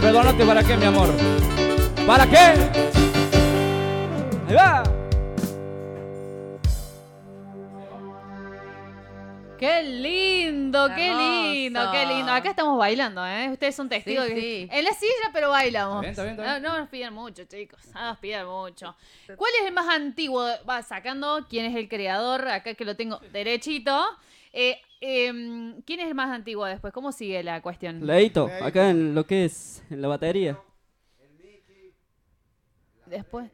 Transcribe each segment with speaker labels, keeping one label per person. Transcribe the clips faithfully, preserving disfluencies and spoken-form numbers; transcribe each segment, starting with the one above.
Speaker 1: perdónate, ¿para qué, mi amor? ¿Para qué? Ahí va.
Speaker 2: ¡Qué lindo, qué
Speaker 3: Hermoso.
Speaker 2: lindo, qué lindo! Acá estamos bailando, ¿eh? Ustedes son testigos
Speaker 3: Sí,
Speaker 2: que
Speaker 3: sí.
Speaker 2: en la silla, pero bailamos.
Speaker 1: Está bien, está bien, está bien.
Speaker 2: No, no nos pidan mucho, chicos. No nos pidan mucho. ¿Cuál es el más antiguo? Va sacando quién es el creador, acá que lo tengo derechito. Eh, eh, ¿Quién es el más antiguo después? ¿Cómo sigue la cuestión?
Speaker 4: Leito, acá en lo que es en la batería.
Speaker 2: Después.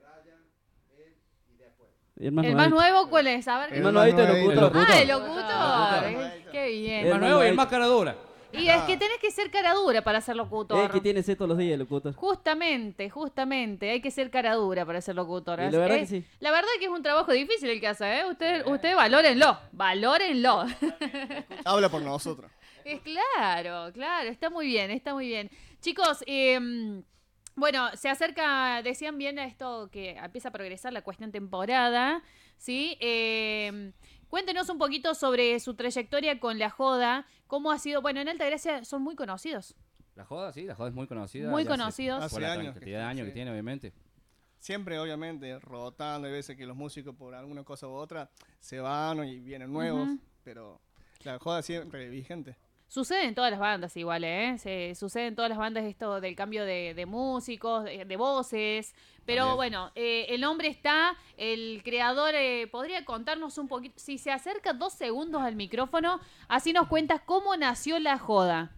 Speaker 4: Y el más
Speaker 2: ¿El más
Speaker 4: nuevito.
Speaker 2: nuevo cuál es? A ver.
Speaker 4: El
Speaker 2: qué-
Speaker 4: más nuevito, el
Speaker 1: El
Speaker 4: locutor.
Speaker 1: locutor.
Speaker 2: Ah, el locutor. Eh, Qué bien.
Speaker 1: El más nuevo y el más cara dura.
Speaker 2: Y es que tenés que ser cara dura para ser locutor.
Speaker 4: Es que tiene sed todos los días el locutor.
Speaker 2: Justamente, justamente, hay que ser cara dura para ser locutor.
Speaker 4: Y la verdad
Speaker 2: Eh,
Speaker 4: que sí.
Speaker 2: La verdad que es un trabajo difícil el que hace, ¿eh? Ustedes, ustedes valórenlo, valórenlo.
Speaker 5: Habla por nosotros.
Speaker 2: Es claro, claro, está muy bien, está muy bien. Chicos, eh, bueno, se acerca, decían bien a esto que empieza a progresar la cuestión temporada, ¿sí? Eh, cuéntenos un poquito sobre su trayectoria con La Joda, cómo ha sido, bueno, en Altagracia son muy conocidos,
Speaker 1: La joda, sí, la joda es muy conocida.
Speaker 2: muy
Speaker 1: ya hace-
Speaker 2: conocidos.
Speaker 5: Hace
Speaker 1: Por la
Speaker 5: años
Speaker 1: cantidad
Speaker 5: que-
Speaker 1: de años
Speaker 5: sí.
Speaker 1: que tiene, obviamente.
Speaker 5: Siempre, obviamente, rotando. Hay veces que los músicos, por alguna cosa u otra, se van y vienen nuevos.
Speaker 2: Ujú.
Speaker 5: Pero la joda siempre vigente.
Speaker 2: Sucede en todas las bandas igual, ¿eh? Se, sucede en todas las bandas esto del cambio de, de músicos, de, de voces. Pero
Speaker 1: También.
Speaker 2: bueno, eh, el nombre está, el creador eh, podría contarnos un poquito, si se acerca dos segundos al micrófono, así nos cuentas cómo nació La Joda.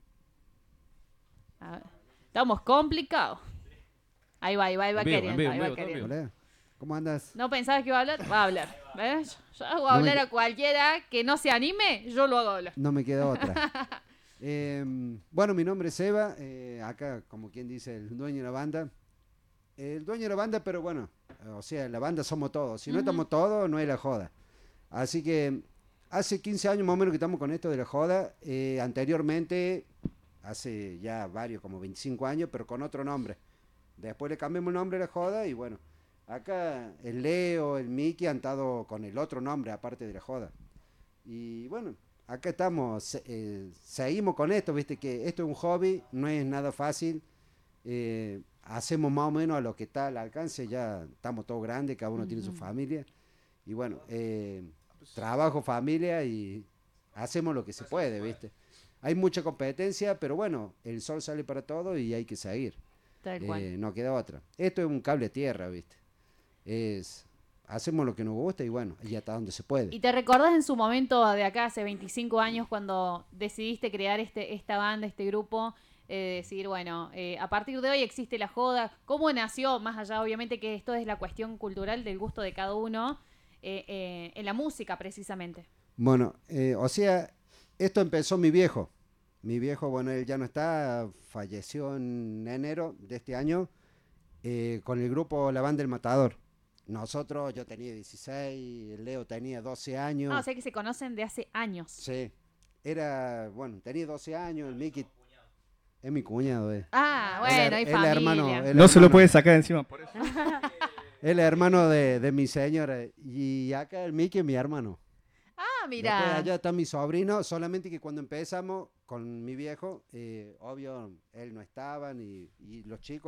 Speaker 2: A ver, estamos complicados. Ahí va, ahí va, ahí va
Speaker 1: En vivo, en
Speaker 2: queriendo,
Speaker 1: vivo,
Speaker 2: ahí
Speaker 1: en
Speaker 2: va
Speaker 1: vivo, todo en
Speaker 2: queriendo.
Speaker 6: Hola, ¿cómo andas?
Speaker 2: ¿No pensabas que iba a hablar? Va a hablar. ¿Ves? Yo hago
Speaker 6: No me-
Speaker 2: hablar a cualquiera que no se anime, yo lo hago hablar.
Speaker 6: No me queda otra. Eh, bueno, mi nombre es Eva, eh, acá como quien dice el dueño de la banda. El dueño de la banda, pero bueno, o sea, la banda somos todos. Si no
Speaker 2: Ujú.
Speaker 6: estamos todos, no es La Joda. Así que hace quince años más o menos que estamos con esto de La Joda. Eh, anteriormente, hace ya varios, como veinticinco años, pero con otro nombre. Después le cambiamos el nombre a La Joda y bueno, acá el Leo, el Miki han estado con el otro nombre aparte de La Joda. Y bueno, acá estamos, se- eh, seguimos con esto, viste que esto es un hobby, no es nada fácil. eh, hacemos más o menos a lo que está al alcance, ya estamos todos grandes, cada uno tiene su familia. Y bueno, eh, trabajo, familia y hacemos lo que se puede, viste. Hay mucha competencia, pero bueno, el sol sale para todo y hay que seguir.
Speaker 2: Tal cual.
Speaker 6: Eh, no queda otra. Esto es un cable a tierra, viste. Es, hacemos lo que nos gusta y bueno, y hasta donde se puede.
Speaker 2: ¿Y te recordás en su momento de acá, hace veinticinco años, cuando decidiste crear este, esta banda, este grupo? Eh, decir, bueno, eh, a partir de hoy existe La Joda. ¿Cómo nació? Más allá, obviamente, que esto es la cuestión cultural del gusto de cada uno, eh, eh, en la música, precisamente.
Speaker 6: Bueno, eh, o sea, esto empezó mi viejo. Mi viejo, bueno, él ya no está, falleció en enero de este año eh, con el grupo La Banda del Matador. Nosotros, yo tenía dieciséis, el Leo tenía doce años.
Speaker 2: Ah, o sea que se conocen de hace años.
Speaker 6: Sí, era, bueno, tenía doce años, el Miki es mi cuñado. Eh.
Speaker 2: Ah,
Speaker 6: Él
Speaker 2: bueno,
Speaker 6: es-
Speaker 2: hay
Speaker 6: él es
Speaker 2: familia.
Speaker 6: hermano, él es
Speaker 5: No se lo
Speaker 6: hermano-
Speaker 5: puede sacar encima por eso.
Speaker 6: Él es hermano de, de mi señora y acá el Miki es mi hermano.
Speaker 2: Ah,
Speaker 6: Después
Speaker 2: mira.
Speaker 6: allá está mi sobrino, solamente que cuando empezamos con mi viejo, eh, obvio, él no estaba ni, y los chicos